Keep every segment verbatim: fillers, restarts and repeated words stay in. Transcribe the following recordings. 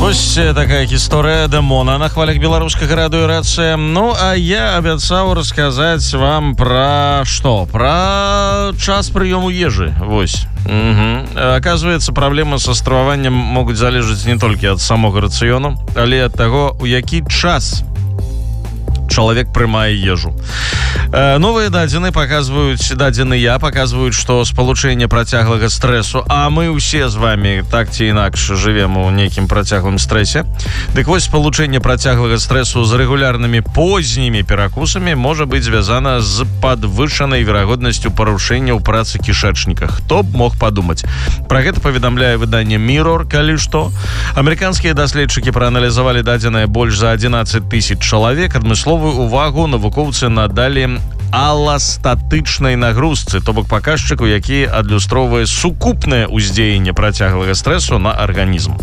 Вось такая гісторыя Дэмона на хвалях беларускага радыё Рацыя. Ну, а я абяцаў расказаць вам пра што? Пра час прыёму ежы. Вось. Угу. Оказывается, праблемы са страваваннем могуць залежаць не толькі ад самога рацыёну, але ад таго, у які час чалавек прымае ежу. Э, новыя дадзены паказваюць, дадзеныя паказваюць, што спалучэнне працяглага стрэсу, а мы ўсе з вами так ці інакш жывем у нейкім працяглым стрэсе. Дык вось спалучэнне працяглага стрэсу з рэгулярнымі познімі перакусамі можа быць звязана з падвышанай верагоднасцю парушэнняў працы кішэчніка. Хто б мог падумаць? Пра гэта паведамляе выданне Mirror, калі што. Амерыканскія даследчыкі прааналізавалі дадзеныя больш за адзінаццаць тысяч чалавек. Адмысловую увагу навукоўцы надалі аластатычнай нагрузцы, то бок паказчыку, які адлюстроўвае сукупнае ўздзеянне працяглага стрэсу на арганізм.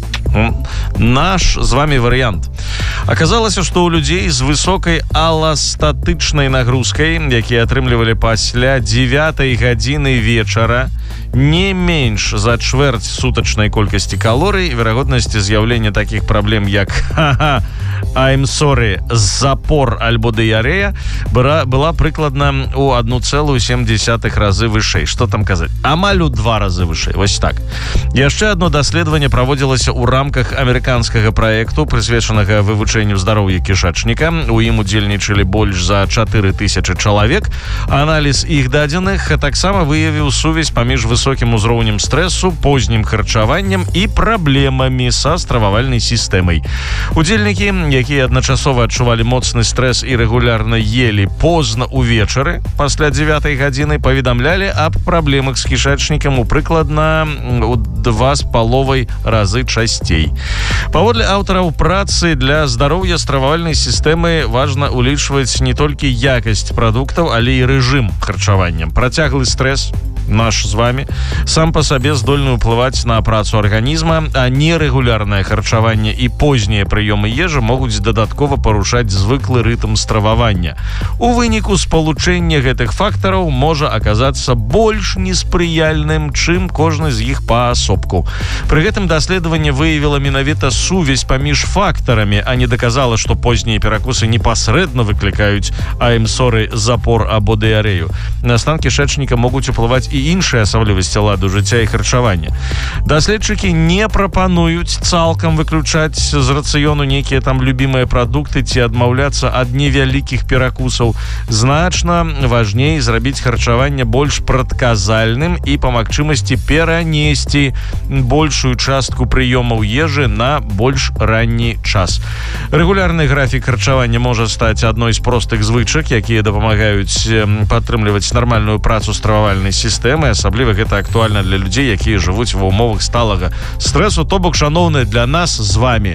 Наш з вами варыянт. Аказалася, што ў людзей з высокай аластатычнай нагрузкай, якія атрымлівалі пасля дзевятай гадзіны вечара, не менш за чвэрць сутачнай колькасці калорый, верагоднасці з'яўлення такіх праблем, як ха-ха, I'm sorry, запор альбо дыярэя, была прыкладна ў адну цэлую сем дзесятых разы вышэй. Што там казаць? Амаль у два разы вышэй. Вось так. Яшчэ адно даследаванне праводзілася ў рамках амерыканскага праекту, прысвечанага вывучэнню здароўя кішэчніка. У ім удзельнічалі больш за чатыры тысячы чалавек. Аналіз іх дадзеных таксама выявіў сувязь паміж высокім узроўнем стрэсу, познім харчаваннем і праблемамі са стрававальнай сістэмай. Удзельнікі, якія адначасова адчувалі моцны стрэс і рэгулярна елі позна ўвечары пасля дзевятай гадзіны, паведамлялі аб праблемах з кішэчнікам у прыкладна у два з паловай разы часцей. Паводле аўтараў працы, для здароўя стрававальнай сістэмы важна улічваць не толькі якасць прадуктаў, але і рэжым харчавання. Працяглы стрэс, наш з вами, сам па сабе здольны ўплываць на працу арганізма, а нерэгулярнае харчаванне і познія прыёмы ежы могуць дадаткова парушаць звыклы рытм стрававання. У выніку спалучэнне гэтых фактараў можа аказацца больш неспрыяльным, чым кожны з іх паасобку. Пры гэтым даследаванне выявіла менавіта сувязь паміж фактарамі, а не даказала, што познія перакусы непасрэдна выклікаюць I'm sorry, запор або дыярэю. На стан кішэчніка могуць уплываць і іншыя асаблівасці ладу жыцця і харчавання. Даследчыкі не прапануюць цалкам выключаць з рацыёну нейкія там любімыя прадукты ці адмаўляцца ад невялікіх перакусаў. Значна важней зрабіць харчаванне больш прадказальным і па магчымасці перанесці большую частку прыёмаў ежы на больш ранні час. Рэгулярны графік харчавання можа стаць адной з простых звычак, якія дапамагаюць падтрымліваць нармальную працу стрававальнай сістэмы. Асабліва гэта актуальна для людзей, якія жывуць ва ўмовах сталага стрэсу, то бок, шаноўныя, для нас з вами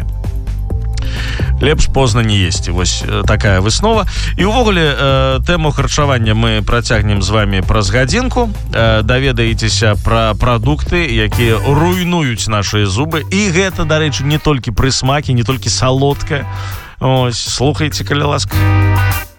лепш позна не есці. Вось такая выснова. І ўвогуле э, тэму харчавання мы працягнем з вами праз гадзінку. Э, даведаецеся пра прадукты, якія руйнуюць нашыя зубы. І гэта, дарэчы, не толькі прысмакі, не толькі салодка. Ось, слухайце, калі ласка.